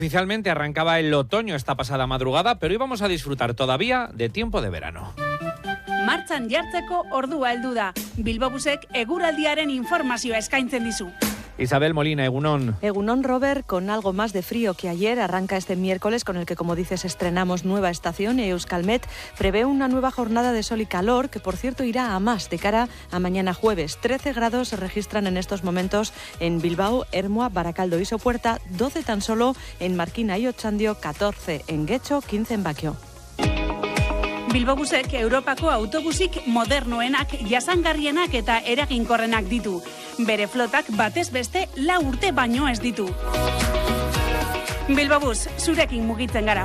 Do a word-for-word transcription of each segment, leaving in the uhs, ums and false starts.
Oficialmente arrancaba el otoño esta pasada madrugada, pero íbamos a disfrutar todavía de tiempo de verano. Martxan jartzeko ordua heldu da. Bilbobusek eguraldiaren informazioa eskaintzen dizu. Isabel Molina, Egunon. Egunon, Robert, con algo más de frío que ayer, arranca este miércoles con el que, como dices, estrenamos nueva estación y Euskalmet prevé una nueva jornada de sol y calor que, por cierto, irá a más de cara a mañana jueves. trece grados se registran en estos momentos en Bilbao, Ermua, Barakaldo y Sopuerta, doce tan solo en Markina y Otxandio, catorce en Getxo, quince en Bakio. Bilbobusek Europako autobusik modernoenak, jasangarrienak eta eraginkorrenak ditu. Bere flotak batez beste lau urte baino ez ditu. Bilbobus, zurekin mugitzen gara.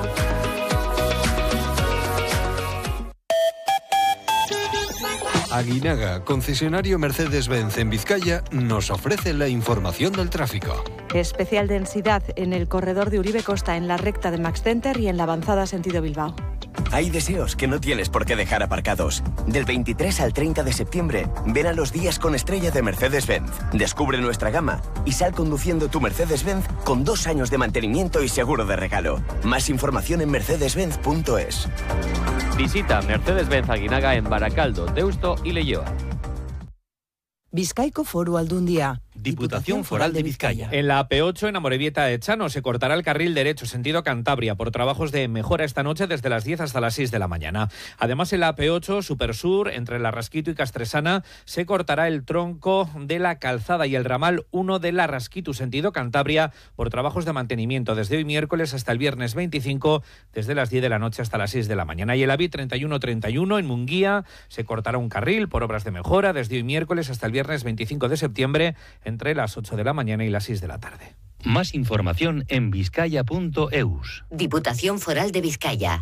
Aguinaga, concesionario Mercedes-Benz en Vizcaya, nos ofrece la información del tráfico. Especial densidad en el corredor de Uribe Costa, en la recta de Max Center y en la avanzada sentido Bilbao. Hay deseos que no tienes por qué dejar aparcados. Del veintitrés al treinta de septiembre, ven a los días con estrella de Mercedes-Benz. Descubre nuestra gama y sal conduciendo tu Mercedes-Benz con dos años de mantenimiento y seguro de regalo. Más información en mercedes benz punto es. Visita Mercedes-Benz Aguinaga en Barakaldo, Deusto y Leioa. Bizkaiko Foru Aldundia. Diputación Foral de Vizcaya. En la A P ocho, en Amorebieta de Chano, se cortará el carril derecho sentido Cantabria por trabajos de mejora esta noche desde las diez hasta las seis de la mañana. Además, en la A P ocho, Supersur, entre La Rasquitu y Castresana, se cortará el tronco de la calzada y el ramal uno de La Rasquitu sentido Cantabria por trabajos de mantenimiento desde hoy miércoles hasta el viernes veinticinco, desde las diez de la noche hasta las seis de la mañana. Y el A V I treinta y uno treinta y uno en Munguía se cortará un carril por obras de mejora desde hoy miércoles hasta el viernes veinticinco de septiembre entre las ocho de la mañana y las seis de la tarde. Más información en vizcaya punto eus. Diputación Foral de Vizcaya.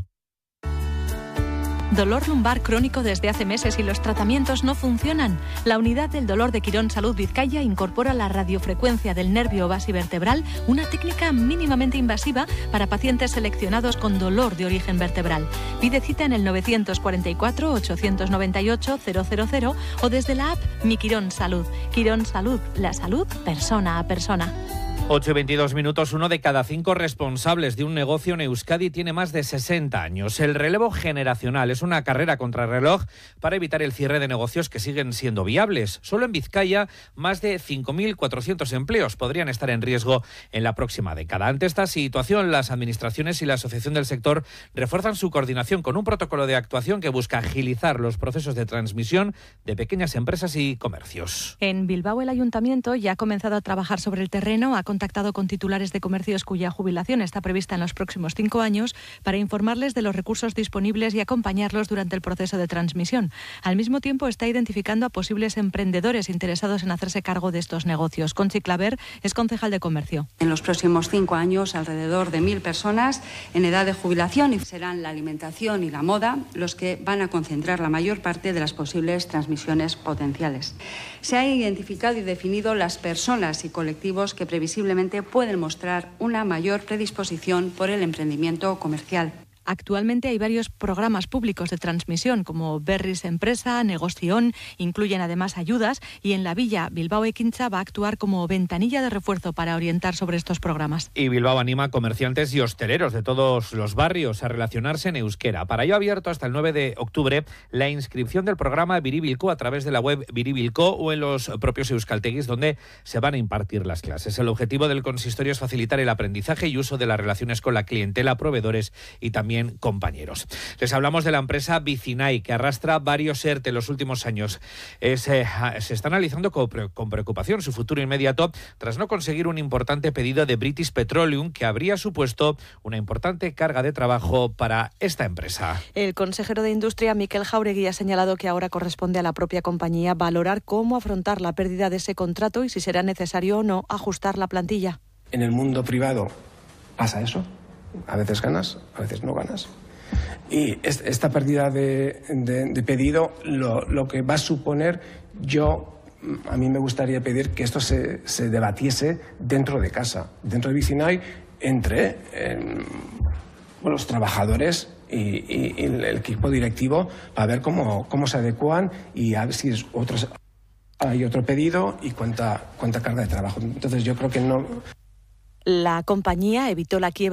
Dolor lumbar crónico desde hace meses y los tratamientos no funcionan. La unidad del dolor de Quirón Salud Vizcaya incorpora la radiofrecuencia del nervio basivertebral, una técnica mínimamente invasiva para pacientes seleccionados con dolor de origen vertebral. Pide cita en el nueve cuatro cuatro, ocho nueve ocho, cero cero cero o desde la app Mi Quirón Salud. Quirón Salud, la salud persona a persona. ocho y veintidós minutos, uno de cada cinco responsables de un negocio en Euskadi tiene más de sesenta años. El relevo generacional es una carrera contrarreloj para evitar el cierre de negocios que siguen siendo viables. Solo en Vizcaya, más de cinco mil cuatrocientos empleos podrían estar en riesgo en la próxima década. Ante esta situación, las administraciones y la asociación del sector refuerzan su coordinación con un protocolo de actuación que busca agilizar los procesos de transmisión de pequeñas empresas y comercios. En Bilbao, el ayuntamiento ya ha comenzado a trabajar sobre el terreno, ha contactado con titulares de comercios cuya jubilación está prevista en los próximos cinco años para informarles de los recursos disponibles y acompañarlos durante el proceso de transmisión. Al mismo tiempo, está identificando a posibles emprendedores interesados en hacerse cargo de estos negocios. Conchi Claver es concejal de comercio. En los próximos cinco años, alrededor de mil personas en edad de jubilación, y serán la alimentación y la moda los que van a concentrar la mayor parte de las posibles transmisiones potenciales. Se han identificado y definido las personas y colectivos que previsiblemente pueden mostrar una mayor predisposición por el emprendimiento comercial. Actualmente hay varios programas públicos de transmisión como Berris Empresa, Negoción, incluyen además ayudas y en la Villa Bilbao Ekintza va a actuar como ventanilla de refuerzo para orientar sobre estos programas. Y Bilbao anima a comerciantes y hosteleros de todos los barrios a relacionarse en euskera. Para ello ha abierto hasta el nueve de octubre la inscripción del programa Biribilco a través de la web Biribilco o en los propios euskalteguis donde se van a impartir las clases. El objetivo del consistorio es facilitar el aprendizaje y uso de las relaciones con la clientela, proveedores y también compañeros. Les hablamos de la empresa Vicinay, que arrastra varios ERTE en los últimos años. Es, eh, se está analizando con, con preocupación su futuro inmediato tras no conseguir un importante pedido de British Petroleum que habría supuesto una importante carga de trabajo para esta empresa. El consejero de Industria, Mikel Jauregui, ha señalado que ahora corresponde a la propia compañía valorar cómo afrontar la pérdida de ese contrato y si será necesario o no ajustar la plantilla. En el mundo privado pasa eso. A veces ganas, a veces no ganas. Y esta pérdida de, de, de pedido lo, lo que va a suponer, yo, a mí me gustaría pedir que esto se, se debatiese dentro de casa, dentro de Vicinay, entre eh, los trabajadores y, y, y el equipo directivo, para ver cómo, cómo se adecuan y a ver si es otros, hay otro pedido y cuánta, cuánta carga de trabajo. Entonces yo creo que no... La compañía evitó la quiebra